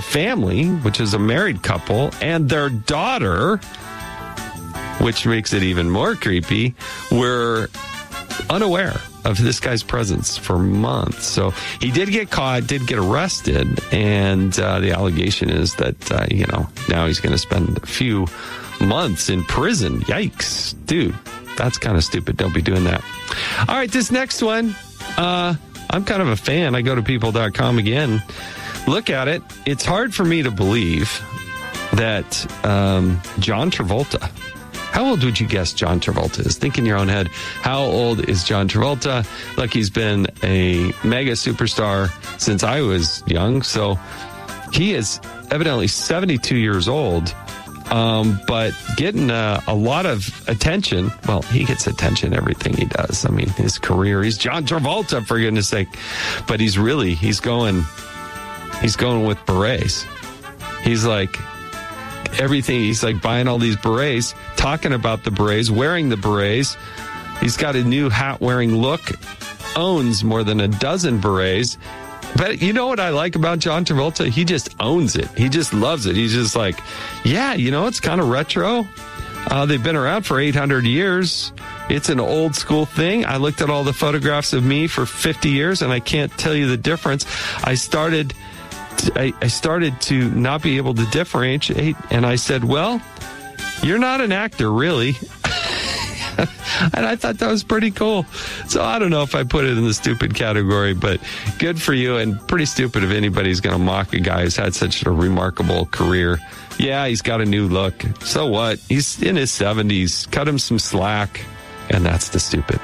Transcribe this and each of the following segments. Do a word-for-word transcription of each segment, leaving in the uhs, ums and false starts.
family, which is a married couple, and their daughter, which makes it even more creepy, were unaware of this guy's presence for months. So he did get caught, did get arrested, and uh, the allegation is that, uh, you know, now he's going to spend a few months in prison. Yikes. Dude, that's kind of stupid. Don't be doing that. All right, this next one, uh, I'm kind of a fan. I go to people dot com again. Look at it. It's hard for me to believe that um, John Travolta, how old would you guess John Travolta is? Think in your own head. How old is John Travolta? Look, he's been a mega superstar since I was young. So he is evidently seventy-two years old, um, but getting uh, a lot of attention. Well, he gets attention, everything he does. I mean, his career, he's John Travolta, for goodness sake. But he's really, he's going, he's going with berets. He's like, everything, he's like buying all these berets, talking about the berets, wearing the berets. He's got a new hat-wearing look, owns more than a dozen berets. But you know what I like about John Travolta? He just owns it. He just loves it. He's just like, yeah, you know, it's kind of retro. Uh, they've been around for eight hundred years. It's an old school thing. I looked at all the photographs of me for fifty years, and I can't tell you the difference. I started... I, I started to not be able to differentiate, and I said, well, you're not an actor, really. And I thought that was pretty cool. So I don't know if I put it in the stupid category, but good for you, and pretty stupid if anybody's going to mock a guy who's had such a remarkable career. Yeah, he's got a new look. So what? He's in his seventies. Cut him some slack, and that's the stupid.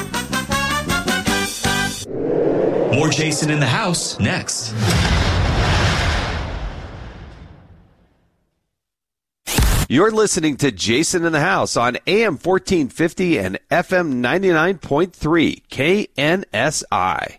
More Jason in the House next. You're listening to Jason in the House on A M fourteen fifty and F M ninety-nine point three K N S I.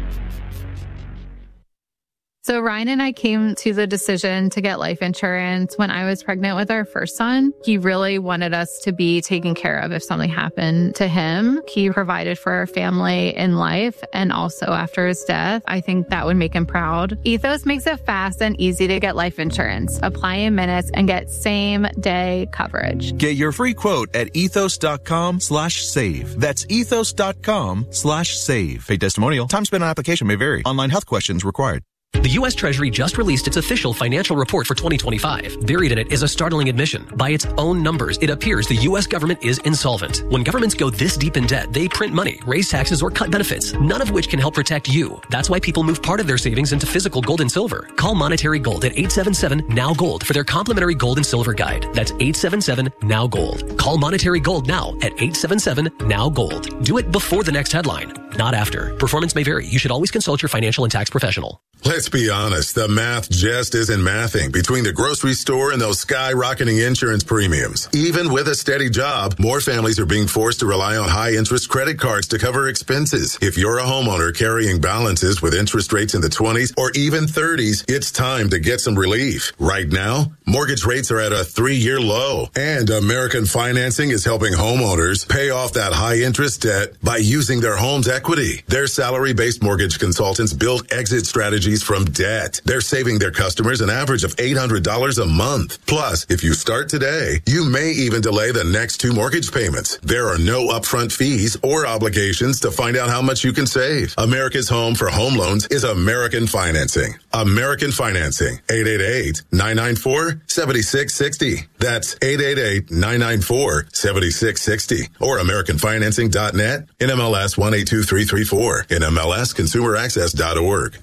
So Ryan and I came to the decision to get life insurance when I was pregnant with our first son. He really wanted us to be taken care of if something happened to him. He provided for our family in life and also after his death. I think that would make him proud. Ethos makes it fast and easy to get life insurance. Apply in minutes and get same day coverage. Get your free quote at ethos.com slash save. That's ethos.com slash save. Paid testimonial. Time spent on application may vary. Online health questions required. The U S Treasury just released its official financial report for twenty twenty-five. Buried in it is a startling admission. By its own numbers, it appears the U S government is insolvent. When governments go this deep in debt, they print money, raise taxes, or cut benefits, none of which can help protect you. That's why people move part of their savings into physical gold and silver. Call Monetary Gold at eight seven seven, N O W, GOLD for their complimentary gold and silver guide. That's eight seven seven, N O W, GOLD. Call Monetary Gold now at eight seven seven, N O W, GOLD. Do it before the next headline, not after. Performance may vary. You should always consult your financial and tax professional. Let's be honest, the math just isn't mathing between the grocery store and those skyrocketing insurance premiums. Even with a steady job, more families are being forced to rely on high-interest credit cards to cover expenses. If you're a homeowner carrying balances with interest rates in the twenties or even thirties, it's time to get some relief. Right now, mortgage rates are at a three-year low, and American Financing is helping homeowners pay off that high-interest debt by using their home's equity. Their salary-based mortgage consultants build exit strategies from debt. They're saving their customers an average of eight hundred dollars a month. Plus, if you start today, you may even delay the next two mortgage payments. There are no upfront fees or obligations to find out how much you can save. America's home for home loans is American Financing. American Financing. eight eight eight, nine nine four, seven six six zero. That's eight eight eight, nine nine four, seven six six zero. Or American Financing dot net. N M L S one eight two three three four. N M L S consumer access dot org.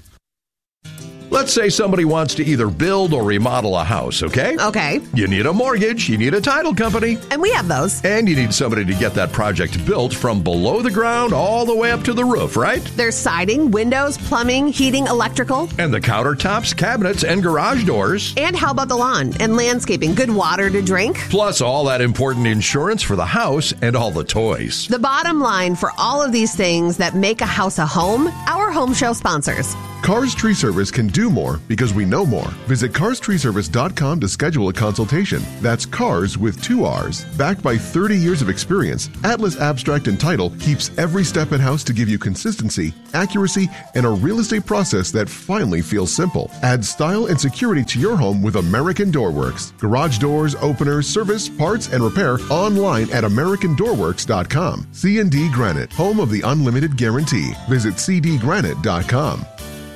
Let's say somebody wants to either build or remodel a house, okay? Okay. You need a mortgage, you need a title company. And we have those. And you need somebody to get that project built from below the ground all the way up to the roof, right? There's siding, windows, plumbing, heating, electrical. And the countertops, cabinets, and garage doors. And how about the lawn and landscaping? Good water to drink. Plus all that important insurance for the house and all the toys. The bottom line for all of these things that make a house a home, our home show sponsors. Cars Tree Service can do more because we know more. Visit cars tree service dot com to schedule a consultation. That's cars with two R's. Backed by thirty years of experience, Atlas Abstract and Title keeps every step in-house to give you consistency, accuracy, and a real estate process that finally feels simple. Add style and security to your home with American Door Works. Garage doors, openers, service, parts, and repair online at american door works dot com. C and D Granite, home of the unlimited guarantee. Visit c d granite dot com.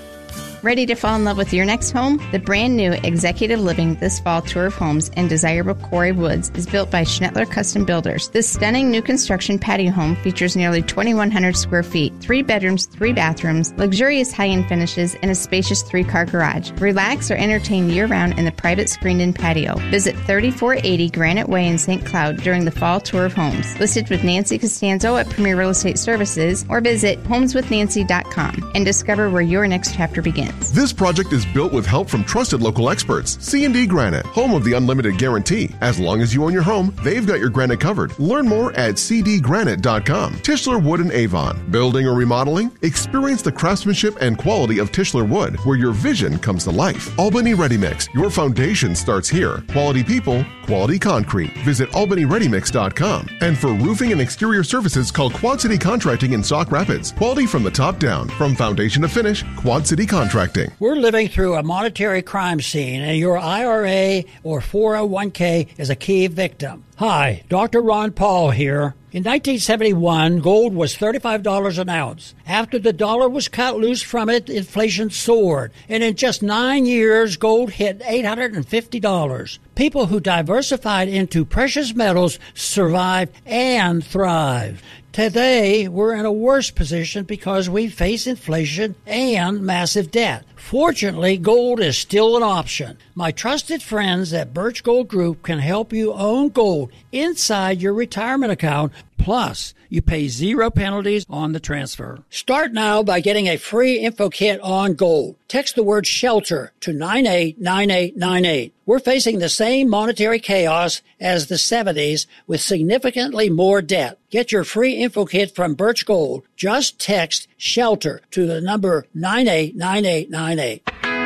Ready to fall in love with your next home? The brand new Executive Living This Fall Tour of Homes in desirable Quarry Woods is built by Schnettler Custom Builders. This stunning new construction patio home features nearly twenty-one hundred square feet, three bedrooms, three bathrooms, luxurious high-end finishes, and a spacious three-car garage. Relax or entertain year-round in the private screened-in patio. Visit thirty-four eighty Granite Way in Saint Cloud during the Fall Tour of Homes. Listed with Nancy Costanzo at Premier Real Estate Services, or visit homes with nancy dot com and discover where your next chapter begins. This project is built with help from trusted local experts. C and D Granite, home of the unlimited guarantee. As long as you own your home, they've got your granite covered. Learn more at c d granite dot com. Tischler Wood and Avon. Building or remodeling? Experience the craftsmanship and quality of Tischler Wood, where your vision comes to life. Albany Ready Mix. Your foundation starts here. Quality people, quality concrete. Visit albany ready mix dot com. And for roofing and exterior services, call Quad City Contracting in Sauk Rapids. Quality from the top down. From foundation to finish, Quad City Contracting. We're living through a monetary crime scene, and your I R A or four oh one k is a key victim. Hi, Doctor Ron Paul here. In nineteen seventy-one, gold was thirty-five dollars an ounce. After the dollar was cut loose from it, inflation soared. And in just nine years, gold hit eight hundred fifty dollars. People who diversified into precious metals survived and thrived. Today, we're in a worse position because we face inflation and massive debt. Fortunately, gold is still an option. My trusted friends at Birch Gold Group can help you own gold inside your retirement account. Plus, you pay zero penalties on the transfer. Start now by getting a free info kit on gold. Text the word SHELTER to nine eight nine eight nine eight. We're facing the same monetary chaos as the seventies with significantly more debt. Get your free info kit from Birch Gold. Just text SHELTER to the number nine eight nine eight nine eight.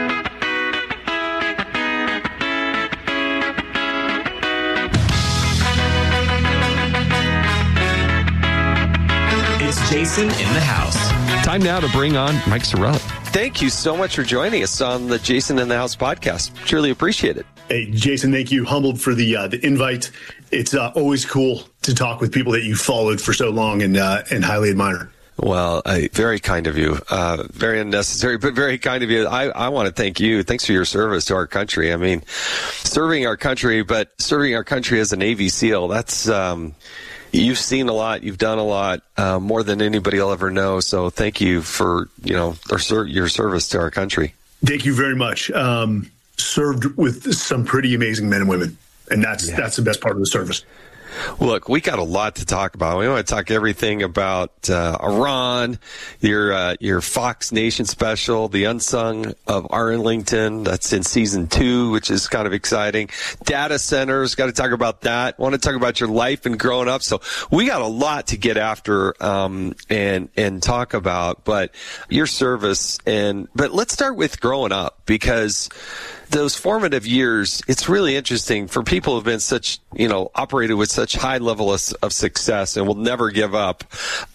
It's Jason in the House. Time now to bring on Mike Sarraille. Thank you so much for joining us on the Jason in the House podcast. Truly appreciate it. Hey, Jason, thank you. Humbled for the uh, the invite. It's uh, always cool to talk with people that you followed for so long and uh, and highly admire. Well, uh, very kind of you. Uh, very unnecessary, but very kind of you. I, I want to thank you. Thanks for your service to our country. I mean, serving our country, but serving our country as a Navy SEAL, that's... Um, You've seen a lot. You've done a lot, uh, more than anybody will ever know. So thank you for, you know, our, your service to our country. Thank you very much. Um, served with some pretty amazing men and women, and that's yeah. that's the best part of the service. Look, we got a lot to talk about. We want to talk everything about uh, Iran, your uh, your Fox Nation special, The Unsung of Arlington. That's in season two, which is kind of exciting. Data centers, got to talk about that. Want to talk about your life and growing up. So we got a lot to get after um, and and talk about. But your service and but let's start with growing up, because those formative years, it's really interesting for people who've been such, you know, operated with such high level of, of success and will never give up.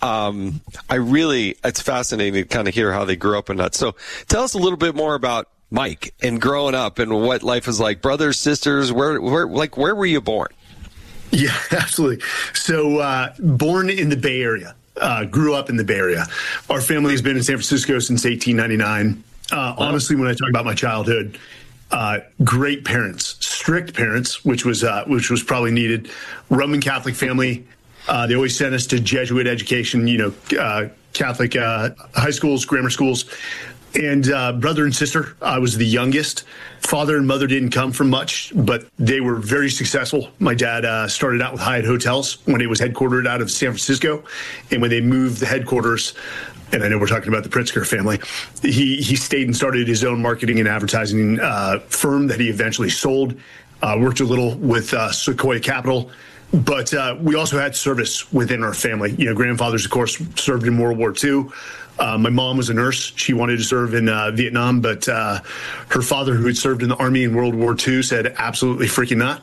Um, I really, it's fascinating to kind of hear how they grew up and that. So tell us a little bit more about Mike and growing up and what life is like. Brothers, sisters, where, where, like, where were you born? Yeah, absolutely. So, uh, born in the Bay Area, uh, grew up in the Bay Area. Our family has been in San Francisco since eighteen ninety-nine. Uh, honestly, when I talk about my childhood, Uh, great parents, strict parents, which was uh, which was probably needed. Roman Catholic family. Uh, they always sent us to Jesuit education, you know, uh, Catholic uh, high schools, grammar schools. And uh, brother and sister, I was the youngest. Father and mother didn't come from much, but they were very successful. My dad uh, started out with Hyatt Hotels when it was headquartered out of San Francisco. And when they moved the headquarters, and I know we're talking about the Pritzker family, he he stayed and started his own marketing and advertising uh, firm that he eventually sold. Uh, worked a little with uh, Sequoia Capital. But uh, we also had service within our family. You know, grandfathers, of course, served in World War Two. Uh, my mom was a nurse. She wanted to serve in uh, Vietnam, but uh, her father, who had served in the Army in World War Two, said absolutely freaking not.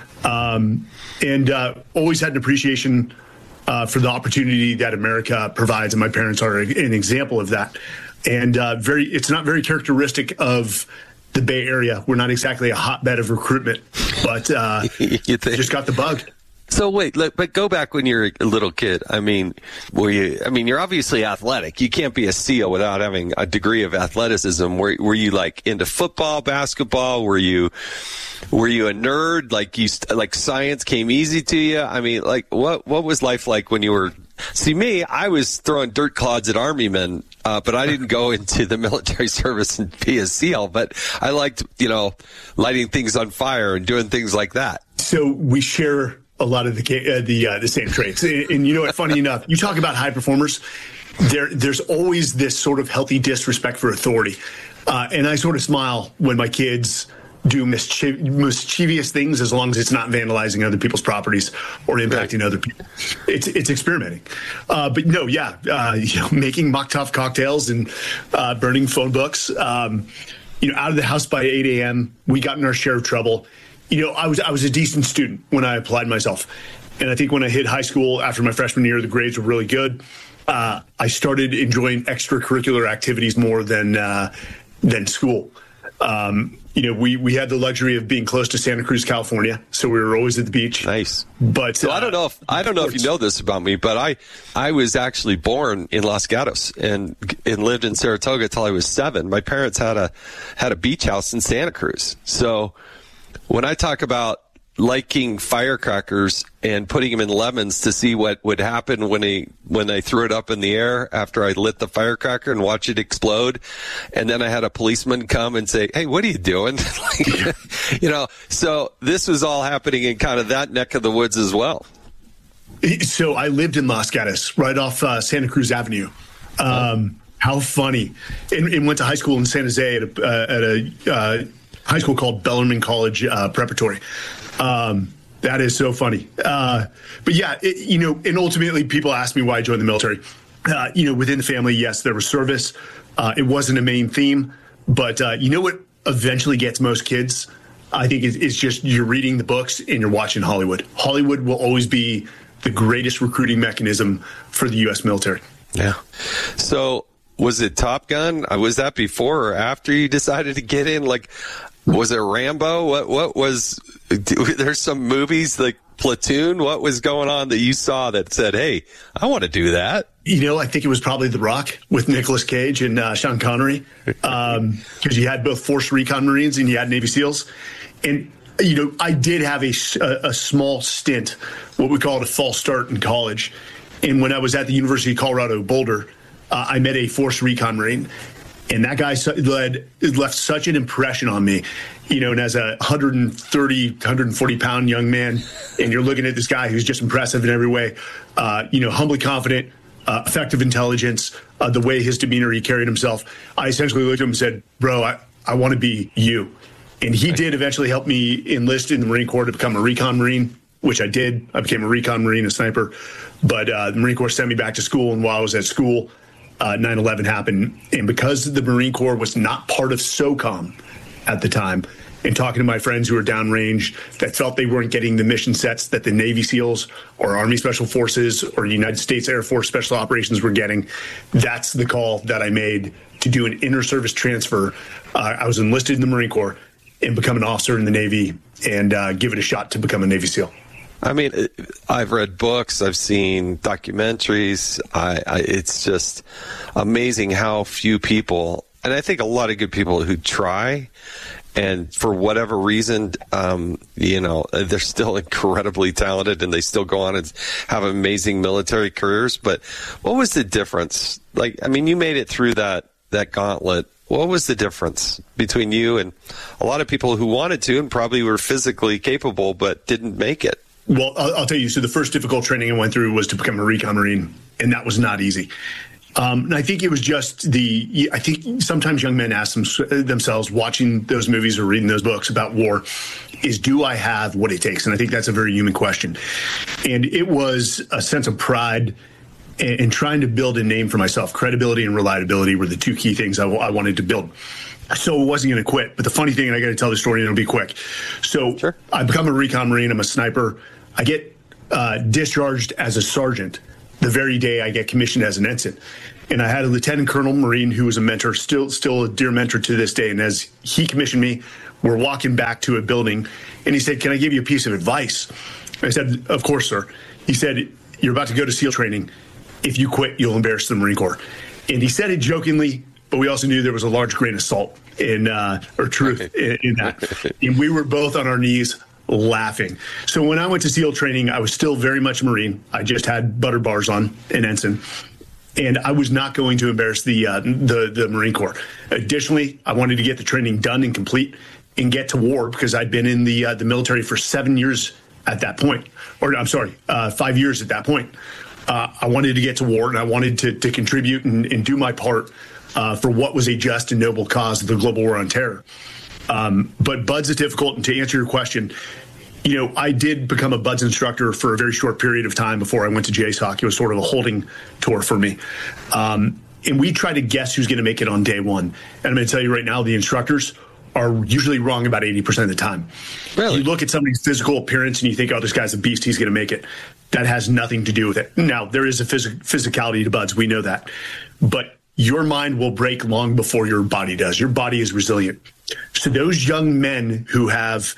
Um, and uh, always had an appreciation uh, for the opportunity that America provides, and my parents are an example of that. And uh, very, it's not very characteristic of the Bay Area. We're not exactly a hotbed of recruitment, but uh, just got the bug. So wait, look, but go back when you're a little kid. I mean, were you? I mean, you're obviously athletic. You can't be a SEAL without having a degree of athleticism. Were Were you like into football, basketball? Were you Were you a nerd? Like you, like science came easy to you? I mean, like what What was life like when you were? See, me, I was throwing dirt clods at army men, uh, but I didn't go into the military service and be a SEAL. But I liked, you know, lighting things on fire and doing things like that. So we share a lot of the uh, the uh, the same traits. And, and you know what? Funny enough, you talk about high performers. There, there's always this sort of healthy disrespect for authority, uh, and I sort of smile when my kids do mischiev- mischievous things, as long as it's not vandalizing other people's properties or impacting other people. It's it's experimenting. Uh, but no, yeah, uh, you know, making Molotov cocktails and uh, burning phone books. Um, you know, out of the house by eight a.m. We got in our share of trouble. You know, I was I was a decent student when I applied myself. And I think when I hit high school after my freshman year, the grades were really good. Uh, I started enjoying extracurricular activities more than uh, than school. Um, you know, we, we had the luxury of being close to Santa Cruz, California, so we were always at the beach. Nice. But so uh, I don't know if I don't know if you know this about me, but I I was actually born in Los Gatos and and lived in Saratoga till I was seven. My parents had a had a beach house in Santa Cruz, so when I talk about liking firecrackers and putting them in lemons to see what would happen when they when they threw it up in the air after I lit the firecracker and watch it explode, and then I had a policeman come and say, "Hey, what are you doing?" like, you know, so this was all happening in kind of that neck of the woods as well. So I lived in Los Gatos, right off uh, Santa Cruz Avenue. Um, how funny! And, and went to high school in San Jose at a, uh, at a uh, high school called Bellarmine College uh, Preparatory. Um, that is so funny. Uh, but yeah, it, you know, and ultimately people ask me why I joined the military. Uh, you know, within the family, yes, there was service. Uh, it wasn't a main theme, but uh, you know what eventually gets most kids? I think it's, it's just you're reading the books and you're watching Hollywood. Hollywood will always be the greatest recruiting mechanism for the U S military. Yeah. So was it Top Gun? Was that before or after you decided to get in? Like, was it Rambo? What what was, there's some movies like Platoon. What was going on that you saw that said, hey, I want to do that? You know, I think it was probably The Rock with Nicolas Cage and uh, Sean Connery, because um, you had both Force Recon Marines and you had Navy SEALs. And, you know, I did have a, a, a small stint, what we call it a false start in college. And when I was at the University of Colorado Boulder, uh, I met a Force Recon Marine. And that guy led, left such an impression on me, you know, and as a one thirty, one forty pound young man, and you're looking at this guy who's just impressive in every way, uh, you know, humbly confident, uh, effective intelligence, uh, the way his demeanor, he carried himself. I essentially looked at him and said, bro, I, I want to be you. And he did eventually help me enlist in the Marine Corps to become a Recon Marine, which I did. I became a Recon Marine, a sniper. But uh, the Marine Corps sent me back to school, and while I was at school, Uh, nine eleven happened, and because the Marine Corps was not part of SOCOM at the time, and talking to my friends who were downrange that felt they weren't getting the mission sets that the Navy SEALs or Army Special Forces or United States Air Force Special Operations were getting, that's the call that I made to do an inter-service transfer. Uh, I was enlisted in the Marine Corps and become an officer in the Navy and uh, give it a shot to become a Navy SEAL. I mean, I've read books, I've seen documentaries. I, I, it's just amazing how few people, and I think a lot of good people who try, and for whatever reason, um, you know, they're still incredibly talented and they still go on and have amazing military careers. But what was the difference? Like, I mean, you made it through that, that gauntlet. What was the difference between you and a lot of people who wanted to and probably were physically capable but didn't make it? Well, I'll, I'll tell you, so the first difficult training I went through was to become a Recon Marine, and that was not easy. Um, and I think it was just the, I think sometimes young men ask them, themselves, watching those movies or reading those books about war, is do I have what it takes? And I think that's a very human question. And it was a sense of pride and, and trying to build a name for myself. Credibility and reliability were the two key things I, I wanted to build. So I wasn't going to quit. But the funny thing, and I got to tell the story, and it'll be quick. So sure. I become a recon Marine. I'm a sniper. I get uh, discharged as a sergeant the very day I get commissioned as an ensign. And I had a lieutenant colonel Marine who was a mentor, still still a dear mentor to this day. And as he commissioned me, we're walking back to a building, and he said, "Can I give you a piece of advice?" I said, "Of course, sir." He said, "You're about to go to SEAL training. If you quit, you'll embarrass the Marine Corps." And he said it jokingly, but we also knew there was a large grain of salt in uh, or truth in, in that. And we were both on our knees laughing. So when I went to SEAL training, I was still very much a Marine. I just had butter bars on, an ensign. And I was not going to embarrass the, uh, the the Marine Corps. Additionally, I wanted to get the training done and complete and get to war, because I'd been in the uh, the military for seven years at that point. Or I'm sorry, uh, five years at that point. Uh, I wanted to get to war, and I wanted to, to contribute and, and do my part uh, for what was a just and noble cause of the global war on terror. Um, but BUD/S is difficult. And to answer your question, you know, I did become a BUD/S instructor for a very short period of time before I went to J SOC. It was sort of a holding tour for me. Um, and we try to guess who's going to make it on day one. And I'm going to tell you right now, the instructors are usually wrong about eighty percent of the time. Really? You look at somebody's physical appearance and you think, oh, this guy's a beast, he's going to make it. That has nothing to do with it. Now, there is a phys- physicality to BUD/S. We know that. But your mind will break long before your body does. Your body is resilient. So those young men who have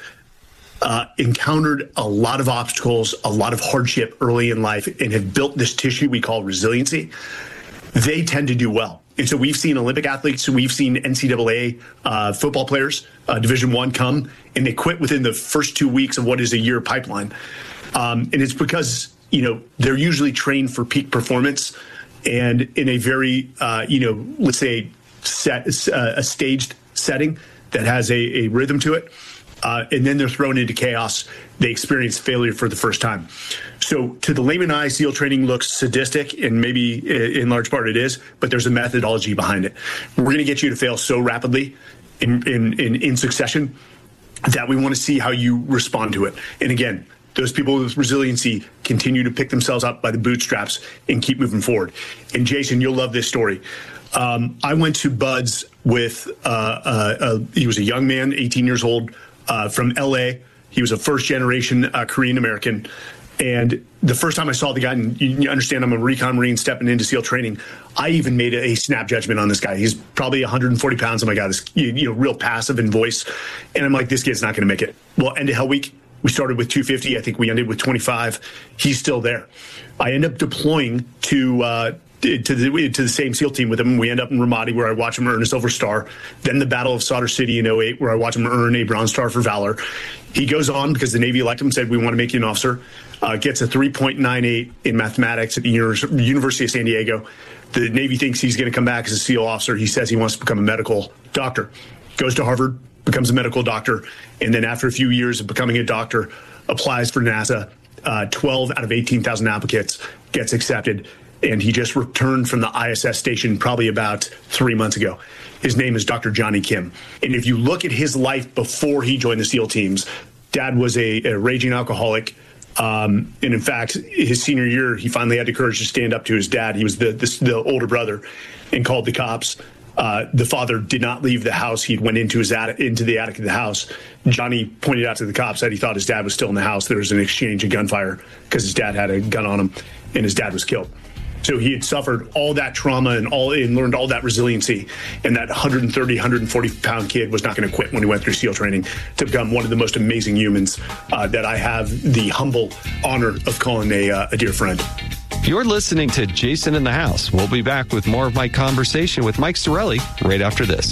uh, encountered a lot of obstacles, a lot of hardship early in life, and have built this tissue we call resiliency, they tend to do well. And so we've seen Olympic athletes, we've seen N C double A uh, football players, uh, Division One, come and they quit within the first two weeks of what is a year pipeline. Um, and it's because, you know, they're usually trained for peak performance and in a very, uh, you know, let's say set, uh, a staged setting that has a, a rhythm to it. Uh, and then they're thrown into chaos. They experience failure for the first time. So to the layman eye, SEAL training looks sadistic, and maybe in large part it is, but there's a methodology behind it. We're going to get you to fail so rapidly in, in, in, in succession that we want to see how you respond to it. And again, those people with resiliency continue to pick themselves up by the bootstraps and keep moving forward. And Jason, you'll love this story. Um, I went to BUD/S with, uh, uh, uh, he was a young man, eighteen years old, uh, from L A. He was a first generation uh, Korean American. And the first time I saw the guy, and you understand I'm a recon Marine stepping into SEAL training, I even made a, a snap judgment on this guy. He's probably one hundred forty pounds. Oh my God, this, you, you know, real passive in voice. And I'm like, this kid's not going to make it. Well, end of Hell Week, we started with two fifty. I think we ended with twenty-five. He's still there. I end up deploying to uh, to the to the same SEAL team with him. We end up in Ramadi, where I watch him earn a Silver Star. Then the Battle of Sadr City in oh eight, where I watch him earn a Bronze Star for valor. He goes on because the Navy liked him, said, we want to make you an officer. Uh, gets a three point nine eight in mathematics at the University of San Diego. The Navy thinks he's going to come back as a SEAL officer. He says he wants to become a medical doctor. Goes to Harvard, becomes a medical doctor, and then after a few years of becoming a doctor, applies for NASA. Uh, twelve out of eighteen thousand applicants, gets accepted, and he just returned from the I S S station probably about three months ago. His name is Doctor Johnny Kim. And if you look at his life before he joined the SEAL teams, Dad was a, a raging alcoholic. Um, and in fact, his senior year, he finally had the courage to stand up to his dad. He was the, the, the older brother, and called the cops. Uh, the father did not leave the house. He went into his attic, into the attic of the house. Johnny pointed out to the cops that he thought his dad was still in the house. There was an exchange of gunfire because his dad had a gun on him, and his dad was killed. So he had suffered all that trauma and all and learned all that resiliency. And that one thirty, one forty pound kid was not going to quit when he went through SEAL training to become one of the most amazing humans uh, that I have the humble honor of calling a, uh, a dear friend. You're listening to Jason in the House. We'll be back with more of my conversation with Mike Sarraille right after this.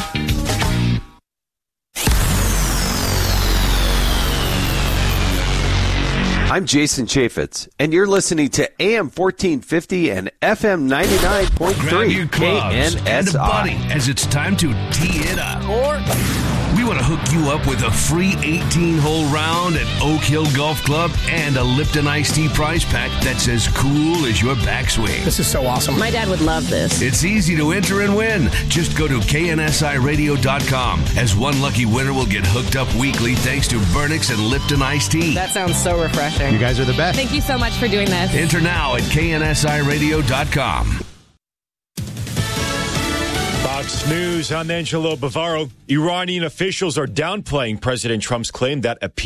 I'm Jason Chaffetz, and you're listening to A M fourteen fifty and F M ninety-nine point three Grab your clubs K N S I. and a buddy as it's time to tee it up. Or We want to hook you up with a free eighteen-hole round at Oak Hill Golf Club and a Lipton Iced Tea prize pack that's as cool as your backswing. This is so awesome. My dad would love this. It's easy to enter and win. Just go to K N S I radio dot com, as one lucky winner will get hooked up weekly thanks to Burnix and Lipton Iced Tea. That sounds so refreshing. You guys are the best. Thank you so much for doing this. Enter now at K N S I radio dot com. Fox News, I'm Angelo Bavaro. Iranian officials are downplaying President Trump's claim that a